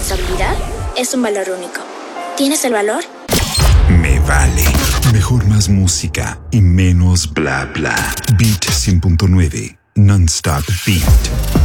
responsabilidad es un valor único. ¿Tienes el valor? Me vale. Mejor más música y menos bla bla. Beat 100.9. Non-stop beat.